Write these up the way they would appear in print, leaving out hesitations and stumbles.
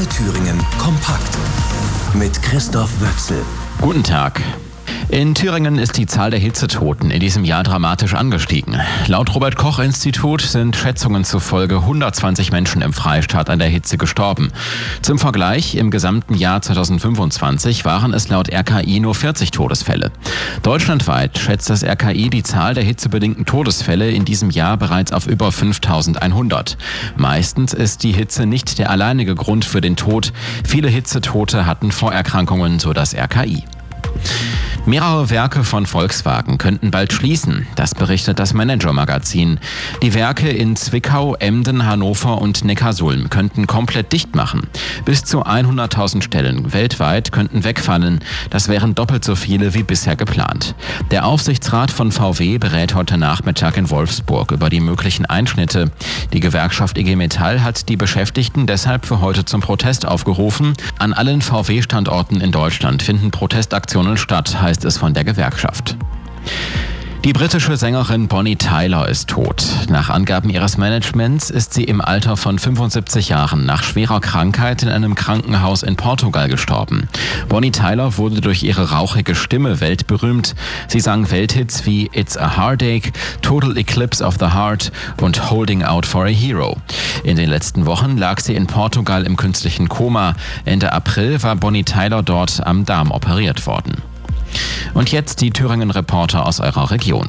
Antenne Thüringen kompakt mit Christoph Wöchsel. Guten Tag. In Thüringen ist die Zahl der Hitzetoten in diesem Jahr dramatisch angestiegen. Laut Robert-Koch-Institut sind Schätzungen zufolge 120 Menschen im Freistaat an der Hitze gestorben. Zum Vergleich, im gesamten Jahr 2025 waren es laut RKI nur 40 Todesfälle. Deutschlandweit schätzt das RKI die Zahl der hitzebedingten Todesfälle in diesem Jahr bereits auf über 5.100. Meistens ist die Hitze nicht der alleinige Grund für den Tod. Viele Hitzetote hatten Vorerkrankungen, so das RKI. Mehrere Werke von Volkswagen könnten bald schließen, das berichtet das Manager-Magazin. Die Werke in Zwickau, Emden, Hannover und Neckarsulm könnten komplett dicht machen. Bis zu 100.000 Stellen weltweit könnten wegfallen. Das wären doppelt so viele wie bisher geplant. Der Aufsichtsrat von VW berät heute Nachmittag in Wolfsburg über die möglichen Einschnitte. Die Gewerkschaft IG Metall hat die Beschäftigten deshalb für heute zum Protest aufgerufen. An allen VW-Standorten in Deutschland finden Protestaktionen statt, heißt es von der Gewerkschaft. Die britische Sängerin Bonnie Tyler ist tot. Nach Angaben ihres Managements ist sie im Alter von 75 Jahren nach schwerer Krankheit in einem Krankenhaus in Portugal gestorben. Bonnie Tyler wurde durch ihre rauchige Stimme weltberühmt. Sie sang Welthits wie It's a Heartache, Total Eclipse of the Heart und Holding Out for a Hero. In den letzten Wochen lag sie in Portugal im künstlichen Koma. Ende April war Bonnie Tyler dort am Darm operiert worden. Und jetzt die Thüringen-Reporter aus eurer Region.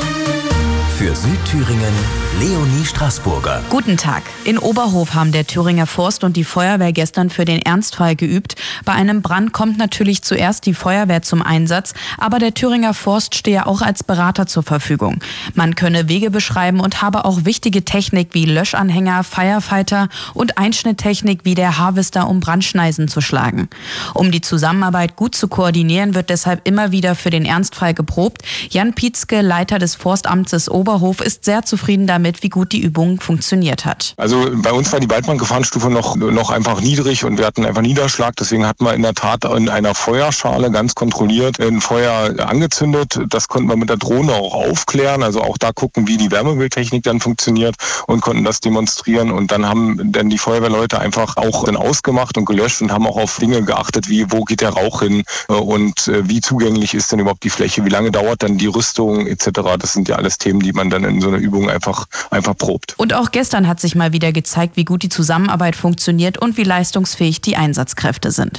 Für Südthüringen Leonie Straßburger. Guten Tag. In Oberhof haben der Thüringer Forst und die Feuerwehr gestern für den Ernstfall geübt. Bei einem Brand kommt natürlich zuerst die Feuerwehr zum Einsatz, aber der Thüringer Forst stehe auch als Berater zur Verfügung. Man könne Wege beschreiben und habe auch wichtige Technik wie Löschanhänger, Firefighter und Einschnitttechnik wie der Harvester, um Brandschneisen zu schlagen. Um die Zusammenarbeit gut zu koordinieren, wird deshalb immer wieder für den Ernstfall geprobt. Jan Pietzke, Leiter des Forstamtes Oberhof, ist sehr zufrieden damit, wie gut die Übung funktioniert hat. Also bei uns war die Waldbrandgefahrenstufe noch einfach niedrig und wir hatten einfach Niederschlag. Deswegen hatten wir in der Tat in einer Feuerschale ganz kontrolliert ein Feuer angezündet. Das konnten wir mit der Drohne auch aufklären. Also auch da gucken, wie die Wärmebildtechnik dann funktioniert und konnten das demonstrieren. Und dann haben dann die Feuerwehrleute einfach auch dann ausgemacht und gelöscht und haben auch auf Dinge geachtet, wie wo geht der Rauch hin und wie zugänglich ist denn überhaupt die Fläche, wie lange dauert dann die Rüstung etc. Das sind ja alles Themen, die man dann in so einer Übung einfach probt. Und auch gestern hat sich mal wieder gezeigt, wie gut die Zusammenarbeit funktioniert und wie leistungsfähig die Einsatzkräfte sind.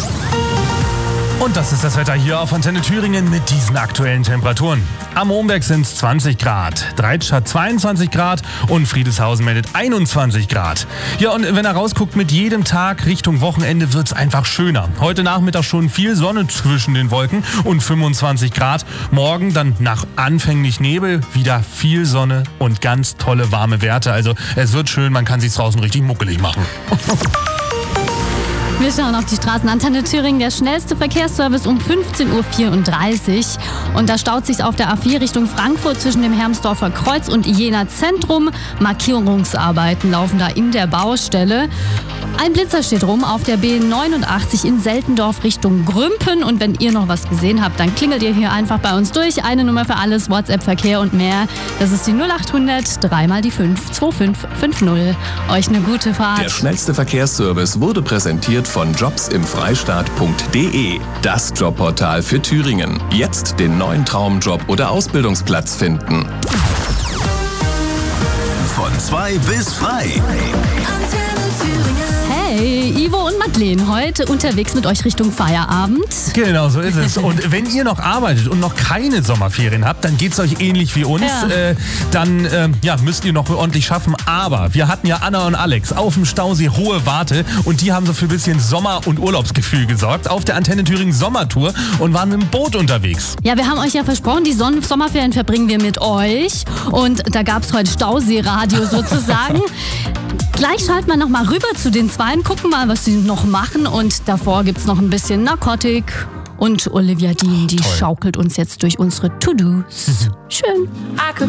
Und das ist das Wetter hier auf Antenne Thüringen mit diesen aktuellen Temperaturen. Am Momberg sind es 20 Grad, Dreitsch hat 22 Grad und Friedrichshausen meldet 21 Grad. Ja, und wenn er rausguckt, mit jedem Tag Richtung Wochenende wird es einfach schöner. Heute Nachmittag schon viel Sonne zwischen den Wolken und 25 Grad. Morgen dann nach anfänglich Nebel wieder viel Sonne und ganz tolle warme Werte. Also es wird schön, man kann sich draußen richtig muckelig machen. Wir schauen auf die Straßen. Antenne Thüringen, der schnellste Verkehrsservice um 15.34 Uhr. Und da staut sich auf der A4 Richtung Frankfurt zwischen dem Hermsdorfer Kreuz und Jena Zentrum. Markierungsarbeiten laufen da in der Baustelle. Ein Blitzer steht rum auf der B89 in Seltendorf Richtung Grümpen. Und wenn ihr noch was gesehen habt, dann klingelt ihr hier einfach bei uns durch. Eine Nummer für alles, WhatsApp, Verkehr und mehr. Das ist die 0800 3 mal die 5 2550. Euch eine gute Fahrt. Der schnellste Verkehrsservice wurde präsentiert von jobsimfreistaat.de. Das Jobportal für Thüringen. Jetzt den neuen Traumjob oder Ausbildungsplatz finden. Von 2 bis frei. Hey, Ivo und Madeleine, heute unterwegs mit euch Richtung Feierabend. Genau, so ist es. Und wenn ihr noch arbeitet und noch keine Sommerferien habt, dann geht's euch ähnlich wie uns. Ja. Dann müsst ihr noch ordentlich schaffen. Aber wir hatten ja Anna und Alex auf dem Stausee Hohe Warte und die haben so für ein bisschen Sommer- und Urlaubsgefühl gesorgt auf der Antenne Thüringen Sommertour und waren mit dem Boot unterwegs. Ja, wir haben euch ja versprochen, die Sommerferien verbringen wir mit euch. Und da gab's heute Stauseeradio sozusagen. Gleich schalten wir noch mal rüber zu den Zweien, gucken mal, was sie noch machen. Und davor gibt's noch ein bisschen Narkotik. Und Olivia Dean, die schaukelt uns jetzt durch unsere To-Dos. Schön.